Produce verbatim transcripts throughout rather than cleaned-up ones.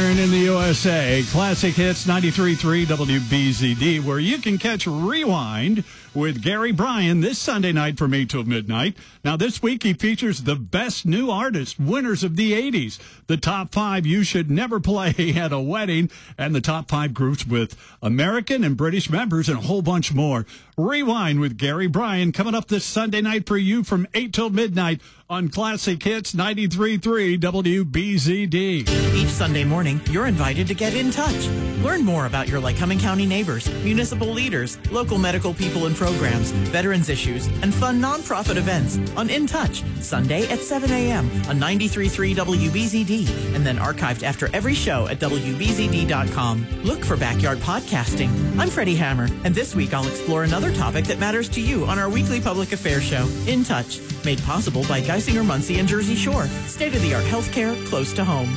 Eastern in the U S A. Classic Hits ninety-three point three W B Z D, where you can catch Rewind with Gary Bryan this Sunday night from eight till midnight. Now, this week he features the best new artists, winners of the eighties, the top five you should never play at a wedding, and the top five groups with American and British members, and a whole bunch more. Rewind with Gary Bryan coming up this Sunday night for you from eight till midnight on Classic Hits ninety-three point three W B Z D. Each Sunday morning, you're invited to get in touch. Learn more about your Lycoming County neighbors, municipal leaders, local medical people and programs, veterans issues, and fun nonprofit events on In Touch, Sunday at seven a.m. on ninety-three point three W B Z D, and then archived after every show at W B Z D dot com. Look for Backyard Podcasting. I'm Freddie Hammer, and this week I'll explore another topic that matters to you on our weekly public affairs show, In Touch, made possible by Geisinger, Muncie, and Jersey Shore. State-of-the-art healthcare close to home.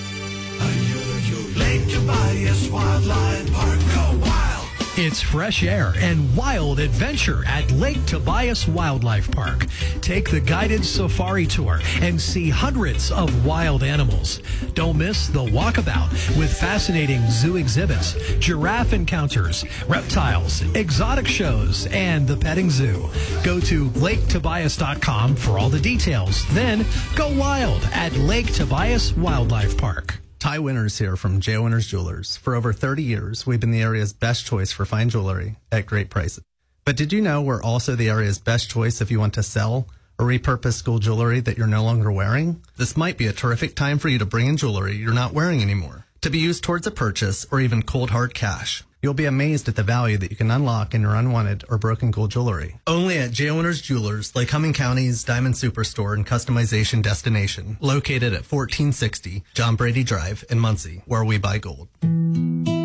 Lake Tobias Wildlife Park, go wild! It's fresh air and wild adventure at Lake Tobias Wildlife Park. Take the guided safari tour and see hundreds of wild animals. Don't miss the walkabout with fascinating zoo exhibits, giraffe encounters, reptiles, exotic shows, and the petting zoo. Go to lake tobias dot com for all the details. Then go wild at Lake Tobias Wildlife Park. Ty Winters here from J. Winters Jewelers. For over thirty years, we've been the area's best choice for fine jewelry at great prices. But did you know we're also the area's best choice if you want to sell or repurpose school jewelry that you're no longer wearing? This might be a terrific time for you to bring in jewelry you're not wearing anymore, to be used towards a purchase or even cold hard cash. You'll be amazed at the value that you can unlock in your unwanted or broken gold jewelry. Only at J. Winters Jewelers, Lycoming County's Diamond Superstore and Customization Destination, located at fourteen sixty John Brady Drive in Muncie, where we buy gold.